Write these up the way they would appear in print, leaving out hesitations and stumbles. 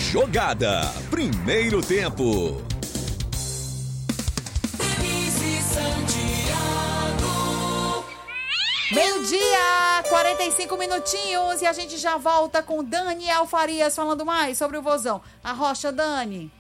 Jogada. Primeiro tempo. Meio-dia, 45 minutinhos, e a gente já volta com Daniel Farias falando mais sobre o Vozão. Arrocha, Dani.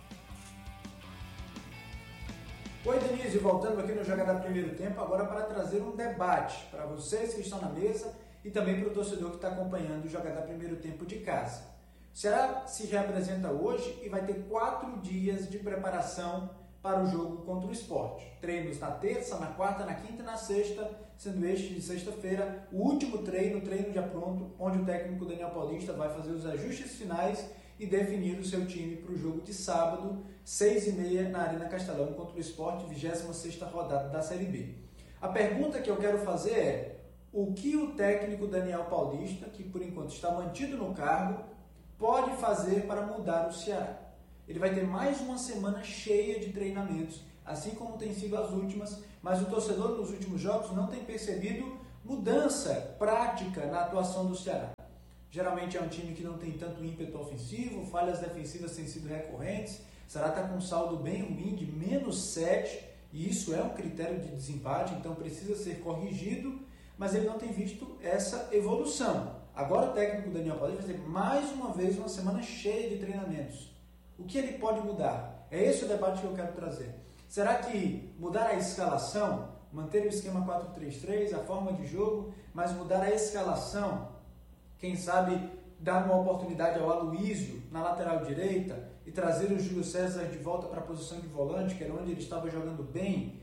Oi, Denise, voltando aqui no Jogada Primeiro Tempo, agora para trazer um debate para vocês que estão na mesa e também para o torcedor que está acompanhando o Jogada Primeiro Tempo de casa. O Ceará se reapresenta hoje e vai ter 4 dias de preparação para o jogo contra o Sport. Treinos na terça, na quarta, na quinta e na sexta, sendo este de sexta-feira o último treino já pronto, onde o técnico Daniel Paulista vai fazer os ajustes finais e definir o seu time para o jogo de sábado, 6h30, na Arena Castelão, contra o Sport, 26ª rodada da Série B. A pergunta que eu quero fazer é: o que o técnico Daniel Paulista, que por enquanto está mantido no cargo, pode fazer para mudar o Ceará? Ele vai ter mais uma semana cheia de treinamentos, assim como tem sido as últimas, mas o torcedor nos últimos jogos não tem percebido mudança prática na atuação do Ceará. Geralmente é um time que não tem tanto ímpeto ofensivo, falhas defensivas têm sido recorrentes, o Ceará está com um saldo bem ruim de -7, e isso é um critério de desempate, então precisa ser corrigido, mas ele não tem visto essa evolução. Agora o técnico Daniel Paulista vai ter mais uma vez uma semana cheia de treinamentos. O que ele pode mudar? É esse o debate que eu quero trazer. Será que mudar a escalação, manter o esquema 4-3-3, a forma de jogo, mas mudar a escalação, quem sabe dar uma oportunidade ao Aloísio na lateral direita e trazer o Júlio César de volta para a posição de volante, que era onde ele estava jogando bem,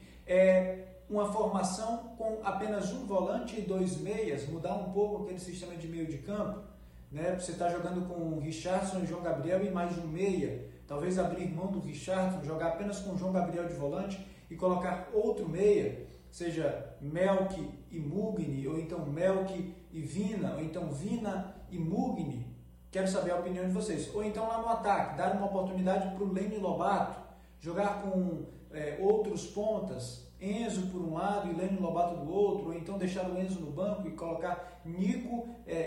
uma formação com apenas um volante e 2 meias, mudar um pouco aquele sistema de meio de campo, né? Você está jogando com o Richardson e João Gabriel e mais um meia, talvez abrir mão do Richardson, jogar apenas com o João Gabriel de volante e colocar outro meia, seja Melk e Mugni, ou então Melk e Vina, ou então Vina e Mugni. Quero saber a opinião de vocês. Ou então lá no ataque, dar uma oportunidade para o Leni Lobato, jogar com outros pontas, Enzo por um lado e Leni Lobato do outro, ou então deixar o Enzo no banco e colocar Nico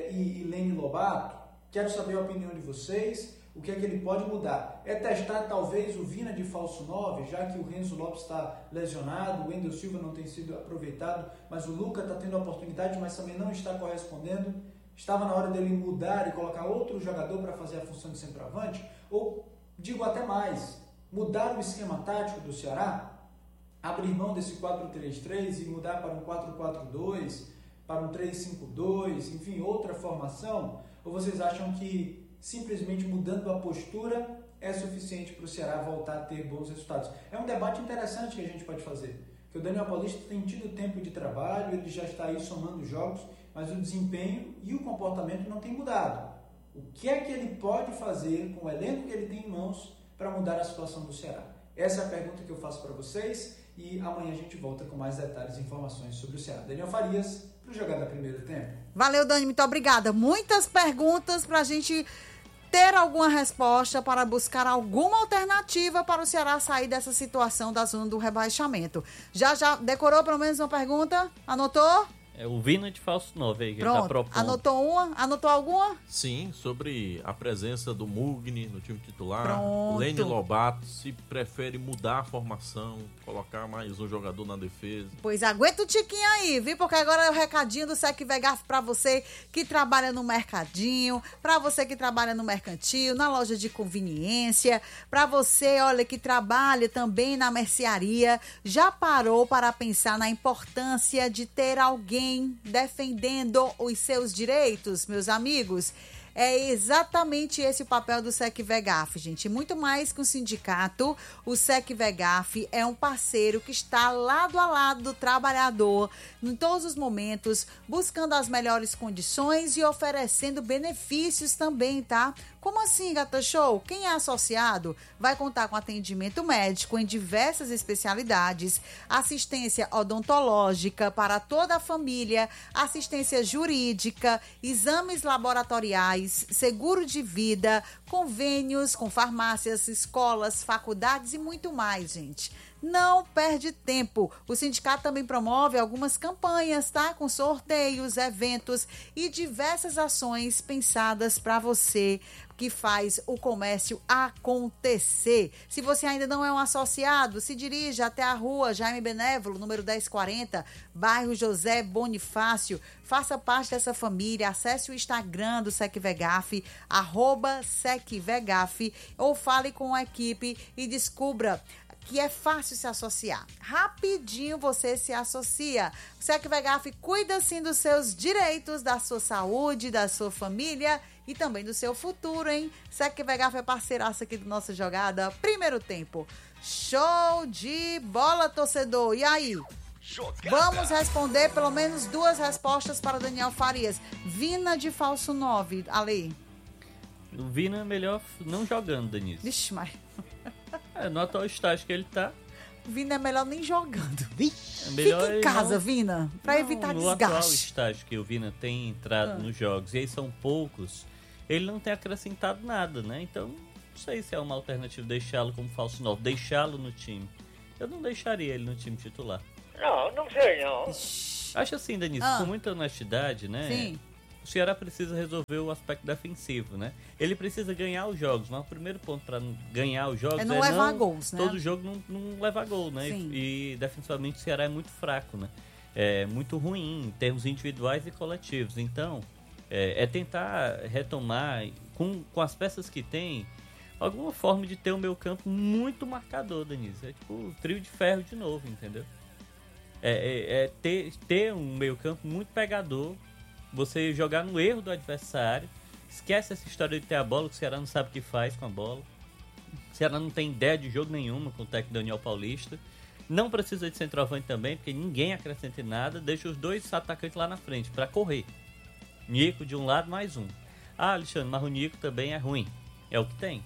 e Leni Lobato. Quero saber a opinião de vocês, o que é que ele pode mudar. É testar talvez o Vina de falso 9, já que o Renzo Lopes está lesionado, o Wendel Silva não tem sido aproveitado, mas o Luca está tendo a oportunidade, mas também não está correspondendo. Estava na hora dele mudar e colocar outro jogador para fazer a função de centroavante? Ou, digo até mais, mudar o esquema tático do Ceará? Abrir mão desse 4-3-3 e mudar para um 4-4-2, para um 3-5-2, enfim, outra formação? Ou vocês acham que simplesmente mudando a postura é suficiente para o Ceará voltar a ter bons resultados? É um debate interessante que a gente pode fazer, porque o Daniel Paulista tem tido tempo de trabalho, ele já está aí somando jogos, mas o desempenho e o comportamento não tem mudado. O que é que ele pode fazer com o elenco que ele tem em mãos para mudar a situação do Ceará? Essa é a pergunta que eu faço para vocês e amanhã a gente volta com mais detalhes e informações sobre o Ceará. Daniel Farias, para o Jogada Primeiro Tempo. Valeu, Dani, muito obrigada. Muitas perguntas para a gente ter alguma resposta, para buscar alguma alternativa para o Ceará sair dessa situação da zona do rebaixamento. Já decorou pelo menos uma pergunta? Anotou? É o Vina de falso 9 aí que Pronto. ele tá propondo. Anotou uma? Anotou alguma? Sim, sobre a presença do Mugni no time titular. Pronto. Leni Lobato, se prefere mudar a formação, colocar mais um jogador na defesa. Pois aguenta o tiquinho aí, viu? Porque agora é o recadinho do Sec Vegaf pra você que trabalha no mercadinho, pra você que trabalha no mercantil, na loja de conveniência, pra você, olha, que trabalha também na mercearia. Já parou para pensar na importância de ter alguém defendendo os seus direitos, meus amigos? É exatamente esse o papel do Sec Vegaf, gente. Muito mais que um sindicato, o Sec Vegaf é um parceiro que está lado a lado do trabalhador em todos os momentos, buscando as melhores condições e oferecendo benefícios também, tá? Como assim, Gata Show? Quem é associado vai contar com atendimento médico em diversas especialidades, assistência odontológica para toda a família, assistência jurídica, exames laboratoriais, seguro de vida, convênios com farmácias, escolas, faculdades e muito mais, gente. Não perde tempo. O sindicato também promove algumas campanhas, tá? Com sorteios, eventos e diversas ações pensadas para você que faz o comércio acontecer. Se você ainda não é um associado, se dirija até a rua Jaime Benévolo, número 1040, bairro José Bonifácio. Faça parte dessa família, acesse o Instagram do SecVegaf, @SecVegaf, ou fale com a equipe e descubra que é fácil se associar. Rapidinho você se associa. O SecVegaf cuida sim dos seus direitos, da sua saúde, da sua família e também do seu futuro, hein? SecVegaf é parceiraça aqui do nossa jogada Primeiro Tempo. Show de bola, torcedor! E aí? Vamos responder pelo menos 2 respostas para Daniel Farias. Vina de falso 9, Ale. O Vina é melhor não jogando, Denise. Vixe, mas... No atual estágio que ele tá. Vina é melhor nem jogando. É melhor Fica em casa, Vina, para evitar no desgaste. atual estágio que o Vina tem entrado nos jogos, e aí são poucos, ele não tem acrescentado nada, né? Então, não sei se é uma alternativa deixá-lo como falso 9, deixá-lo no time. Eu não deixaria ele no time titular. Não sei não. Acho assim, Denise, com muita honestidade, né? Sim. O Ceará precisa resolver o aspecto defensivo, né? Ele precisa ganhar os jogos, mas o primeiro ponto para ganhar os jogos é não levar gols, né? Todo jogo não levar gol, né? Sim. E defensivamente o Ceará é muito fraco, né? É muito ruim em termos individuais e coletivos. Então, é tentar retomar com as peças que tem alguma forma de ter o meio campo muito marcador, Denise. É tipo o trio de ferro de novo, entendeu? Ter um meio campo muito pegador, você jogar no erro do adversário, esquece essa história de ter a bola, que o Ceará não sabe o que faz com a bola. O Ceará não tem ideia de jogo nenhuma com o técnico Daniel Paulista. Não precisa de centroavante também, porque ninguém acrescenta em nada. Deixa os 2 atacantes lá na frente para correr. Nico de um lado, mais um. Alexandre, mas o Nico também é ruim. É o que tem.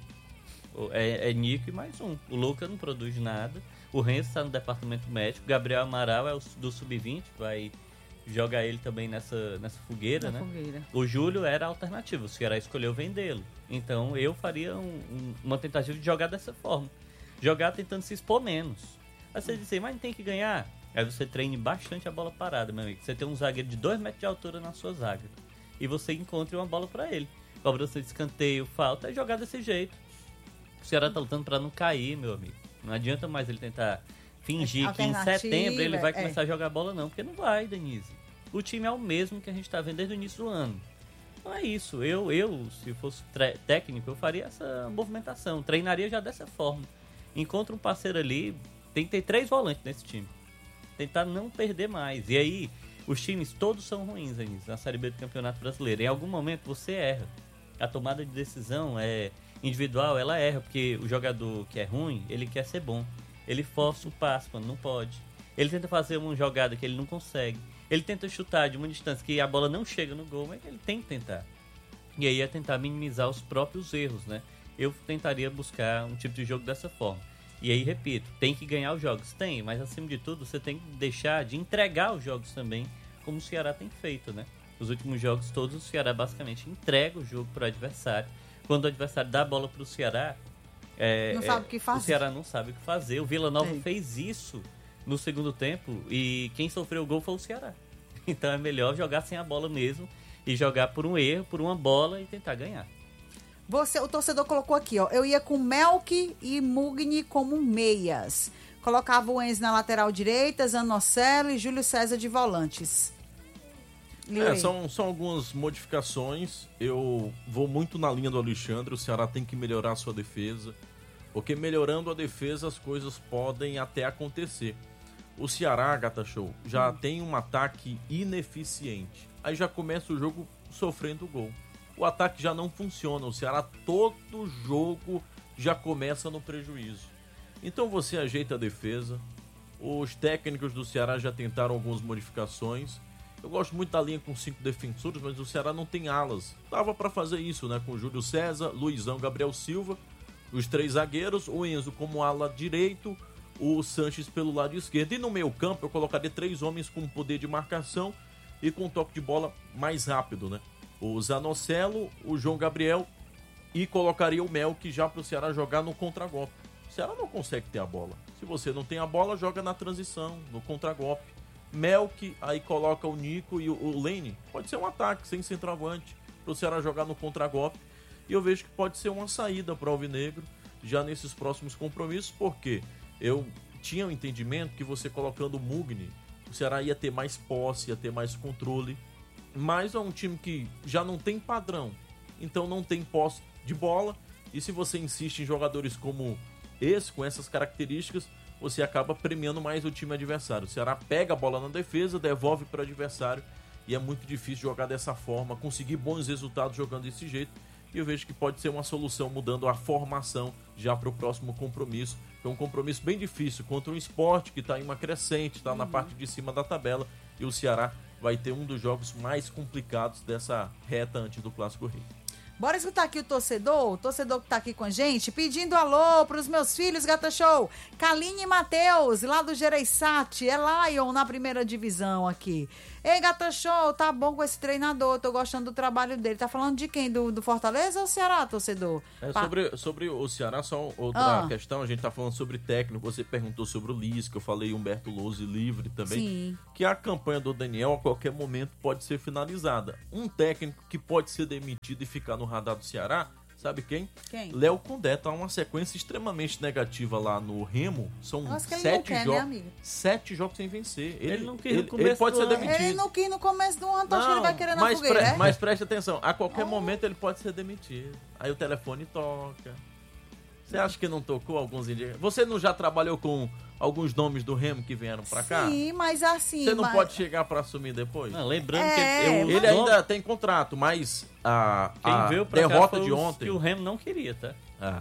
É Nico e mais um. O Lucas não produz nada. O Renzo está no departamento médico. Gabriel Amaral é do Sub-20, vai jogar ele também nessa fogueira, né? Fogueira. O Júlio era a alternativa, o Ceará escolheu vendê-lo. Então eu faria uma tentativa de jogar dessa forma. Jogar tentando se expor menos. Aí você diz assim, mas não tem que ganhar. Aí você treine bastante a bola parada, meu amigo. Você tem um zagueiro de 2 metros de altura na sua zaga. E você encontre uma bola para ele. Cobrança de escanteio, falta, é jogar desse jeito. O Ceará tá lutando para não cair, meu amigo. Não adianta mais ele tentar fingir que em setembro ele vai começar a jogar bola, não. Porque não vai, Denise. O time é o mesmo que a gente está vendo desde o início do ano. Não é isso. Eu se fosse técnico, eu faria essa movimentação. Treinaria já dessa forma. Encontra um parceiro ali. Tem que ter 3 volantes nesse time. Tentar não perder mais. E aí, os times todos são ruins, Denise, na Série B do Campeonato Brasileiro. Em algum momento você erra. A tomada de decisão individual, ela erra. Porque o jogador que é ruim, ele quer ser bom. Ele força o passe quando não pode. Ele tenta fazer uma jogada que ele não consegue. Ele tenta chutar de uma distância que a bola não chega no gol, mas ele tem que tentar. E aí é tentar minimizar os próprios erros, né? Eu tentaria buscar um tipo de jogo dessa forma. E aí, repito, tem que ganhar os jogos? Tem, mas acima de tudo, você tem que deixar de entregar os jogos também, como o Ceará tem feito, né? Os últimos jogos todos, o Ceará basicamente entrega o jogo para o adversário. Quando o adversário dá a bola para o Ceará, não sabe o que fazer. O Ceará não sabe o que fazer. O Vila Nova fez isso no segundo tempo e quem sofreu o gol foi o Ceará. Então é melhor jogar sem a bola mesmo e jogar por um erro, por uma bola e tentar ganhar. O torcedor colocou aqui, ó. Eu ia com Melk e Mugni como meias. Colocava o Enzo na lateral direita, Zanocelo e Júlio César de volantes. São algumas modificações. Eu vou muito na linha do Alexandre. O Ceará tem que melhorar a sua defesa, porque melhorando a defesa as coisas podem até acontecer. O Ceará, Gata Show, já tem um ataque ineficiente. Aí já começa o jogo sofrendo gol. O ataque já não funciona. O Ceará, todo jogo, já começa no prejuízo. Então você ajeita a defesa. Os técnicos do Ceará já tentaram algumas modificações. Eu gosto muito da linha com 5 defensores, mas o Ceará não tem alas. Dava para fazer isso, né? Com Júlio César, Luizão, Gabriel Silva, os 3 zagueiros, o Enzo como ala direito, o Sanches pelo lado esquerdo. E no meio campo eu colocaria 3 homens com poder de marcação e com um toque de bola mais rápido, né? O Zanocelo, o João Gabriel e colocaria o Melk já para o Ceará jogar no contragolpe. O Ceará não consegue ter a bola. Se você não tem a bola, joga na transição, no contragolpe. Melk, aí coloca o Nico e o Lene. Pode ser um ataque sem centroavante para o Ceará jogar no contragolpe. E eu vejo que pode ser uma saída para o Alvinegro já nesses próximos compromissos, porque eu tinha o entendimento que você colocando o Mugni, o Ceará ia ter mais posse, ia ter mais controle. Mas é um time que já não tem padrão, então não tem posse de bola. E se você insiste em jogadores como esse, com essas características, você acaba premiando mais o time adversário. O Ceará pega a bola na defesa, devolve para o adversário, e é muito difícil jogar dessa forma, conseguir bons resultados jogando desse jeito. E eu vejo que pode ser uma solução mudando a formação já para o próximo compromisso. É um compromisso bem difícil contra um Sport que está em uma crescente, está na parte de cima da tabela, e o Ceará vai ter um dos jogos mais complicados dessa reta antes do Clássico Rei. Bora escutar aqui o torcedor que tá aqui com a gente, pedindo alô pros meus filhos, Gata Show. Kaline e Matheus, lá do Gereissati, é Lion na primeira divisão aqui. Ei, Gata Show, tá bom com esse treinador, tô gostando do trabalho dele. Tá falando de quem? Do Fortaleza ou Ceará, torcedor? Sobre o Ceará, só outra questão, a gente tá falando sobre técnico, você perguntou sobre o Lisca, eu falei Humberto Lousi livre também. Sim. Que a campanha do Daniel a qualquer momento pode ser finalizada. Um técnico que pode ser demitido e ficar no radar do Ceará, sabe quem? Quem? Léo Condé, tá uma sequência extremamente negativa lá no Remo. São 7 jogos. Né, amigo? 7 jogos sem vencer. Ele não quis no começo ele pode ser demitido. Ele não quis no começo do ano, acho que ele vai querer na fogueira, mas preste atenção, a qualquer momento ele pode ser demitido. Aí o telefone toca. Você acha que não tocou alguns indígenas? Você não já trabalhou com alguns nomes do Remo que vieram pra cá? Sim, mas assim... Você não pode chegar pra assumir depois? Não, lembrando que ele ainda tem contrato, mas a derrota de ontem... que o Remo não queria, tá?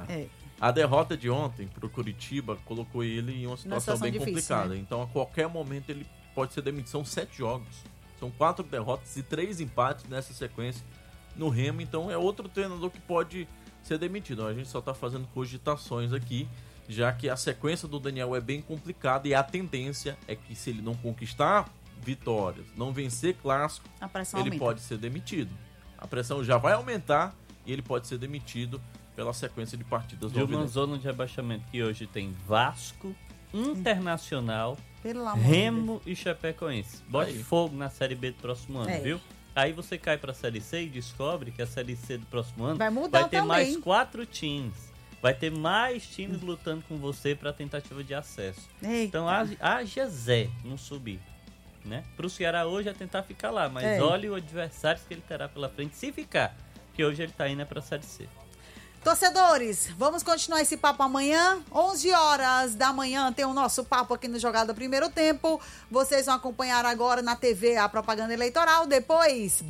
A derrota de ontem pro Curitiba colocou ele em uma situação bem difícil, complicada. né? Então, a qualquer momento, ele pode ser demitido. São 7 jogos. São 4 derrotas e 3 empates nessa sequência no Remo. Então, é outro treinador que pode ser demitido. A gente só tá fazendo cogitações aqui, já que a sequência do Daniel é bem complicada e a tendência é que, se ele não conquistar vitórias, não vencer clássico, ele pode ser demitido. A pressão já vai aumentar e ele pode ser demitido pela sequência de partidas de uma zona de rebaixamento que hoje tem Vasco, Internacional, Remo e Chapecoense. Bote fogo na Série B do próximo ano, viu? Aí você cai pra Série C e descobre que a Série C do próximo ano vai ter também mais 4 times. Vai ter mais times lutando com você pra tentativa de acesso. Então, haja Zé não subir, né? Pro Ceará hoje é tentar ficar lá, mas olha o adversário que ele terá pela frente se ficar, que hoje ele tá indo pra Série C. Torcedores, vamos continuar esse papo amanhã, 11 horas da manhã tem o nosso papo aqui no Jogada Primeiro Tempo. Vocês vão acompanhar agora na TV a propaganda eleitoral, depois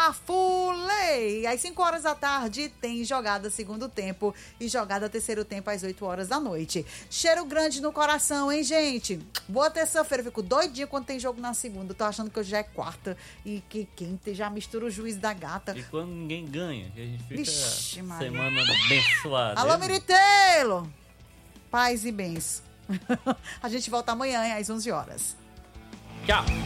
Bafulei. Às 5 horas da tarde tem Jogada Segundo Tempo e Jogada Terceiro Tempo às 8 horas da noite. Cheiro grande no coração, hein, gente? Boa terça-feira, fico doidinha quando tem jogo na segunda. Tô achando que hoje já é quarta e que quinta já mistura o juiz da gata. E quando ninguém ganha, que a gente fica semana abençoado. Alô, Miriteilo! Paz e bens. A gente volta amanhã, às 11 horas. Tchau!